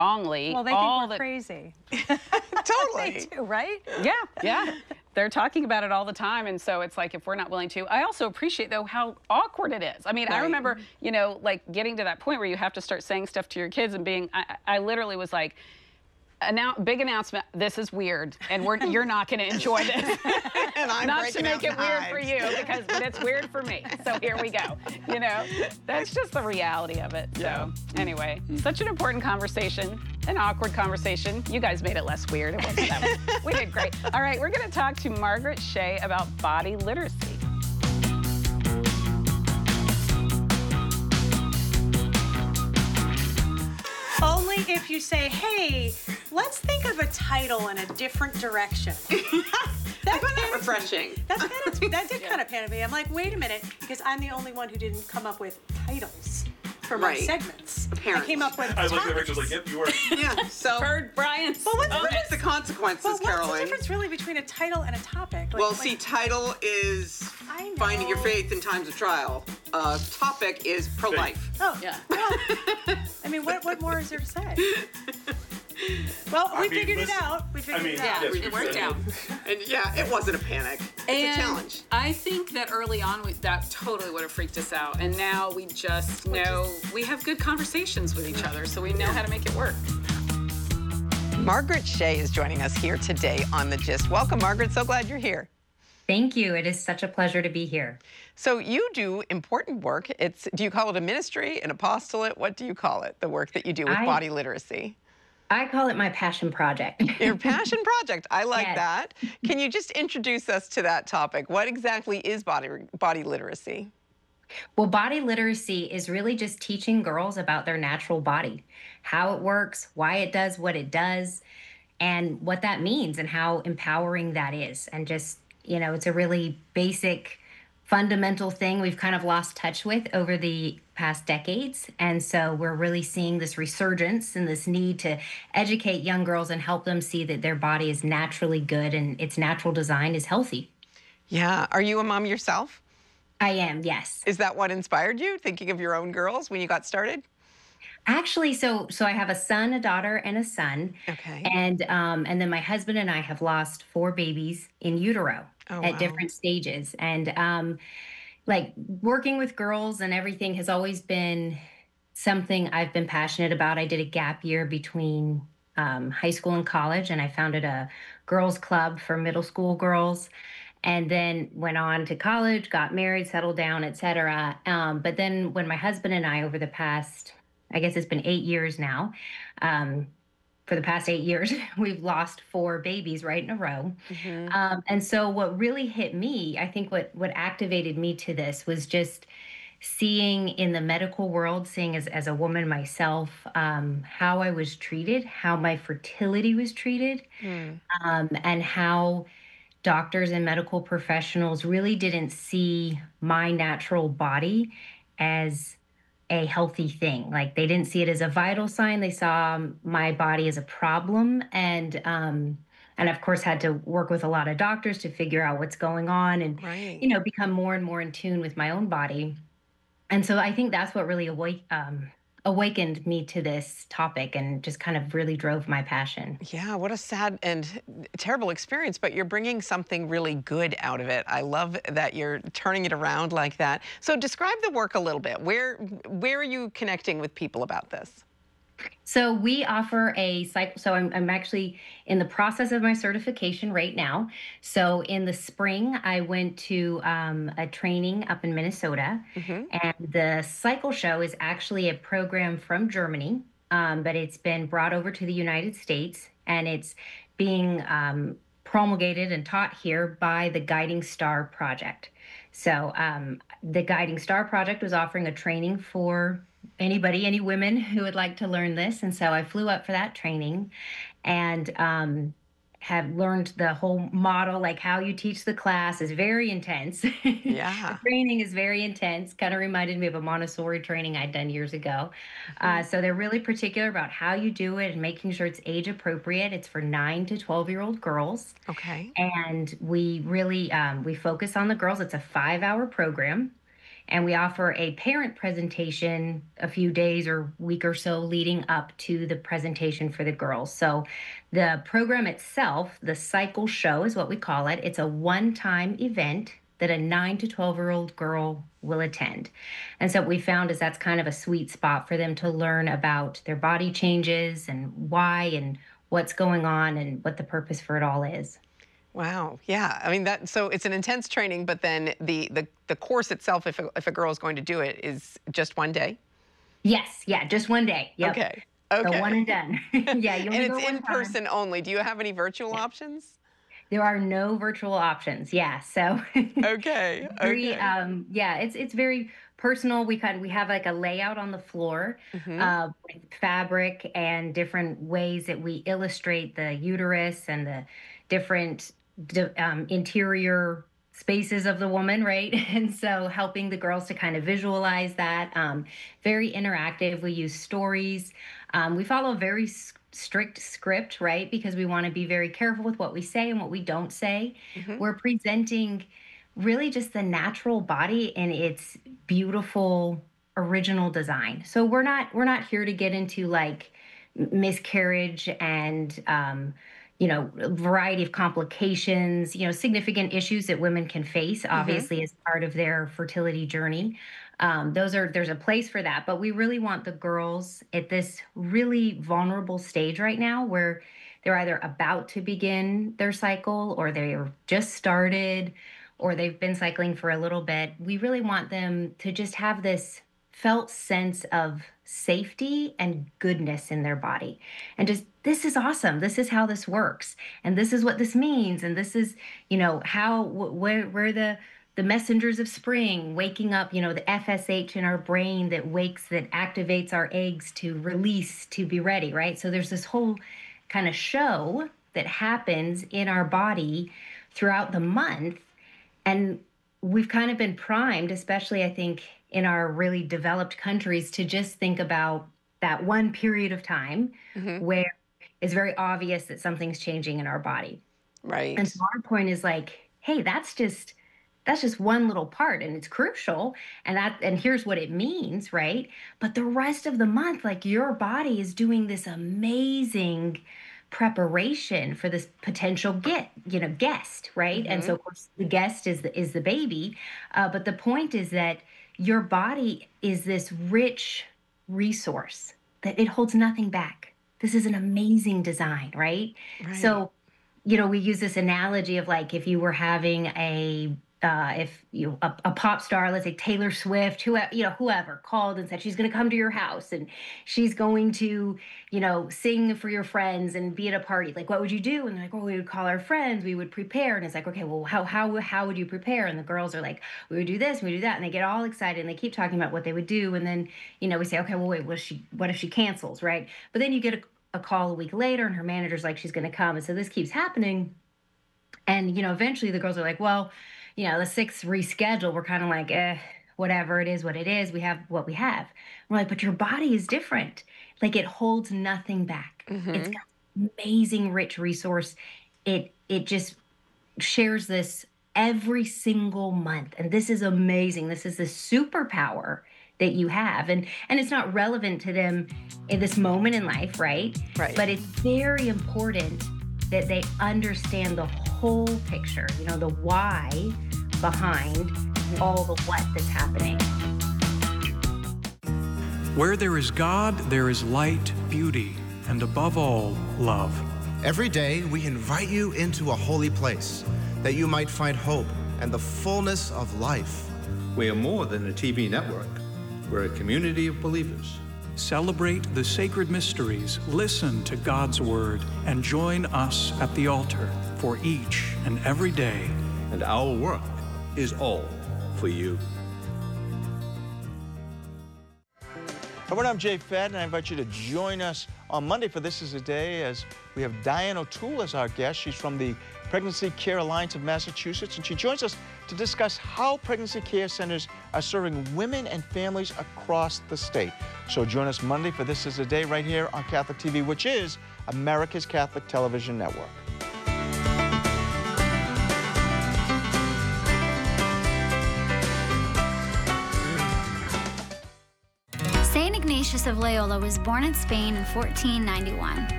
wrongly. Well, they think we're crazy. Totally. They do, right? Yeah, yeah. They're talking about it all the time, and so it's like if we're not willing to. I also appreciate though how awkward it is. I mean, I Right. remember, you know, like getting to that point where you have to start saying stuff to your kids and being. I literally was like, big announcement. This is weird, and you're not going to enjoy this. And I'm Not to breaking make out it weird for knives. but it's weird for me. So here we go. You know, that's just the reality of it. Yeah. So anyway, such an important conversation, an awkward conversation. You guys made it less weird. It wasn't that. We did great. All right, we're going to talk to Margaret Shea about body literacy. Only if you say, hey, let's think of a title in a different direction. I find that refreshing. That did kind of panic me. I'm like, wait a minute, because I'm the only one who didn't come up with titles for my Right. segments. Apparently. I came up with I looked at topics. Rachel's like, yep, you were. Yeah, so Heard Brian. what is the consequences, Well, what's the Caroline? difference really between a title and a topic? Like, Well, see, title is I know. finding your faith in times of trial. Topic is pro-life. Oh, Yeah. well, I mean, what more is there to say? Well, we figured it out. We figured it out. yes, it worked out. And yeah, it wasn't a panic. It's a challenge. I think that early on, that totally would have freaked us out. And now we just know we have good conversations with each other, so we know how to make it work. Margaret Shea is joining us here today on The Gist. Welcome, Margaret. So glad you're here. Thank you. It is such a pleasure to be here. So you do important work. Do you call it a ministry, an apostolate? What do you call it, the work that you do with body literacy? I call it my passion project. Your passion project. I like Yes. that. Can you just introduce us to that topic? What exactly is body literacy? Well, body literacy is really just teaching girls about their natural body, how it works, why it does what it does, and what that means and how empowering that is. And just, you know, it's a really basic, fundamental thing we've kind of lost touch with over the past decades. And so we're really seeing this resurgence and this need to educate young girls and help them see that their body is naturally good and its natural design is healthy. Yeah. Are you a mom yourself? I am, yes. Is that what inspired you, thinking of your own girls when you got started? Actually, so I have a son, a daughter, and a son. Okay. And then my husband and I have lost 4 babies in utero at wow. different stages. And like working with girls and everything has always been something I've been passionate about. I did a gap year between high school and college, and I founded a girls club for middle school girls. And then went on to college, got married, settled down, et cetera. But then when my husband and I, over the past, I guess it's been 8 years now, for the past 8 years, we've lost 4 babies right in a row. And so what really hit me, I think what activated me to this was just seeing in the medical world, seeing as a woman myself, how I was treated, how my fertility was treated, and how doctors and medical professionals really didn't see my natural body as a healthy thing. Like they didn't see it as a vital sign. They saw my body as a problem, and of course had to work with a lot of doctors to figure out what's going on and Right. you know, become more and more in tune with my own body. And so I think that's what really awakened me to this topic and just kind of really drove my passion. Yeah, what a sad and terrible experience, but you're bringing something really good out of it. I love that you're turning it around like that. So describe the work a little bit. Where are you connecting with people about this? So we offer a cycle. So I'm actually in the process of my certification right now. So in the spring, I went to a training up in Minnesota, and the Cycle Show is actually a program from Germany, but it's been brought over to the United States, and it's being promulgated and taught here by the Guiding Star Project. So the Guiding Star Project was offering a training for anybody, any women who would like to learn this. And so I flew up for that training and have learned the whole model, like how you teach the class is very intense. Yeah. The training is very intense. Kind of reminded me of a Montessori training I'd done years ago. So they're really particular about how you do it and making sure it's age appropriate. It's for 9 to 12-year-old girls. Okay. And we really, we focus on the girls. It's a 5-hour program. And we offer a parent presentation a few days or week or so leading up to the presentation for the girls. So the program itself, the Cycle Show is what we call it. It's a one-time event that a 9 to 12-year-old girl will attend. And so what we found is that's kind of a sweet spot for them to learn about their body changes and why and what's going on and what the purpose for it all is. Wow. Yeah. I mean, so it's an intense training, but then the course itself, if a girl is going to do it, is just one day? Yes. Yeah. Just one day. Yep. Okay. So one and done. Yeah. You only and go it's one in time. person only. Do you have any virtual options? There are no virtual options. Yeah. So. Okay. Very, Okay. yeah. It's very personal. We have like a layout on the floor with fabric and different ways that we illustrate the uterus and the different interior spaces of the woman, right? And so helping the girls to kind of visualize that. Very interactive. We use stories. We follow a very strict script, right? Because we want to be very careful with what we say and what we don't say. We're presenting really just the natural body and its beautiful original design. So we're not here to get into like miscarriage and a variety of complications, significant issues that women can face, obviously, as part of their fertility journey. There's a place for that, but we really want the girls at this really vulnerable stage right now where they're either about to begin their cycle or they're just started or they've been cycling for a little bit. We really want them to just have this felt sense of safety and goodness in their body. And just, this is awesome. This is how this works. And this is what this means. And this is, where the messengers of spring, waking up, the FSH in our brain that activates our eggs to release, to be ready, right? So there's this whole kind of show that happens in our body throughout the month. And we've kind of been primed, especially I think in our really developed countries, to just think about that one period of time where it's very obvious that something's changing in our body. Right. And so our point is like, hey, that's just one little part and it's crucial. And here's what it means, right? But the rest of the month, like your body is doing this amazing preparation for this potential guest, right? And so of course the guest is the baby. But the point is that your body is this rich resource that it holds nothing back. This is an amazing design, right? So, we use this analogy of like if you were having a pop star, let's say Taylor Swift, whoever called and said she's going to come to your house and she's going to, sing for your friends and be at a party. Like, what would you do? And they're like, well, we would call our friends, we would prepare. And it's like, okay, well, how would you prepare? And the girls are like, we would do this, we would do that. And they get all excited and they keep talking about what they would do. And then, we say, okay, well, wait, what if she cancels, right? But then you get a call a week later and her manager's like, she's going to come. And so this keeps happening. And, eventually the girls are like, well, the 6th reschedule, we're kind of like, whatever, it is what it is. We have what we have. We're like, but your body is different. Like it holds nothing back. It's got amazing, rich resource. It just shares this every single month. And this is amazing. This is the superpower that you have. And it's not relevant to them in this moment in life, right? Right. But it's very important that they understand the whole picture, the why behind all the what that's happening. Where there is God, there is light, beauty, and above all, love. Every day, we invite you into a holy place that you might find hope and the fullness of life. We are more than a TV network. We're a community of believers. Celebrate the sacred mysteries, listen to God's word, and join us at the altar for each and every day. And our work is all for you. Everyone, I'm Jay Fadden, and I invite you to join us on Monday for This Is a Day as we have Diane O'Toole as our guest. She's from the Pregnancy Care Alliance of Massachusetts, and she joins us to discuss how pregnancy care centers are serving women and families across the state. So join us Monday for This Is a Day right here on Catholic TV, which is America's Catholic Television Network. Ignatius of Loyola was born in Spain in 1491.